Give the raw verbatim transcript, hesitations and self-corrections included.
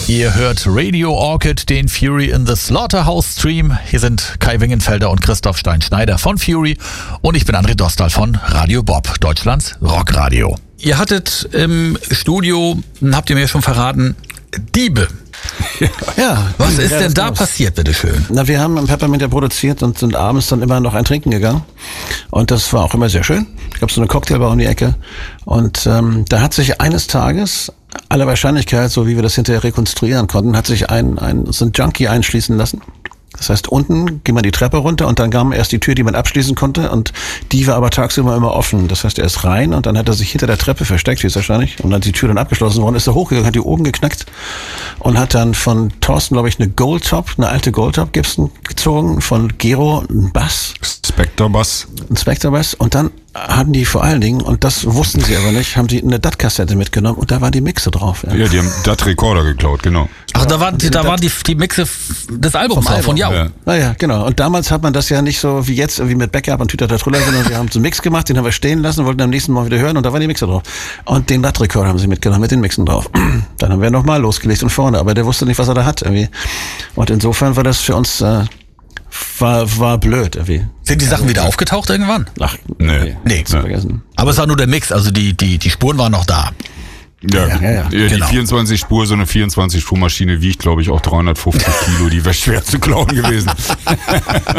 Ihr hört Radio Orchid, den Fury in the Slaughterhouse Stream. Hier sind Kai Wingenfelder und Christoph Stein-Schneider von Fury und ich bin André Dostal von Radio Bob, Deutschlands Rockradio. Ihr hattet im Studio, habt ihr mir schon verraten, Diebe. Ja. Was ist ja, denn da muss. passiert, bitteschön? Na, wir haben im Peppermint ja produziert und sind abends dann immer noch ein Trinken gegangen. Und das war auch immer sehr schön. Es gab so eine Cocktailbar um die Ecke. Und ähm, da hat sich eines Tages, aller Wahrscheinlichkeit, so wie wir das hinterher rekonstruieren konnten, hat sich ein, ein so ein Junkie einschließen lassen. Das heißt, unten ging man die Treppe runter und dann kam erst die Tür, die man abschließen konnte, und die war aber tagsüber immer offen. Das heißt, er ist rein und dann hat er sich hinter der Treppe versteckt, höchstwahrscheinlich, und dann die Tür dann abgeschlossen worden, ist er hochgegangen, hat die oben geknackt und hat dann von Thorsten, glaube ich, eine Goldtop, eine alte Goldtop Gibson gezogen, von Gero einen Bass. Spectre Bass. Ein Spectre Bass. Und dann hatten die vor allen Dingen, und das wussten sie aber nicht, haben die eine D A T-Kassette mitgenommen und da war die Mixe drauf. Ja, ja die haben D A T-Rekorder geklaut, genau. Ach, da waren die, da waren die, die Mixe des Albums Vom auch von Jau. Ja. Naja, genau. Und damals hat man das ja nicht so wie jetzt, irgendwie mit Backup und Tüter der Trüller, sondern wir haben so einen Mix gemacht, den haben wir stehen lassen, wollten am nächsten Mal wieder hören und da waren die Mixe drauf. Und den D A T-Rekorder haben sie mitgenommen, mit den Mixen drauf. Dann haben wir nochmal losgelegt und vorne, aber der wusste nicht, was er da hat irgendwie. Und insofern war das für uns, äh, war, war blöd irgendwie. Sind die Sachen wieder aufgetaucht irgendwann? Ach, Nee. Nee. vergessen. Aber es war nur der Mix, also die, die, die Spuren waren noch da. Ja, Ja, ja, ja. die Genau. vierundzwanzig Spur, so eine vierundzwanzig Spur Maschine wiegt, glaube ich, auch dreihundertfünfzig Kilo. Die wäre schwer zu klauen gewesen.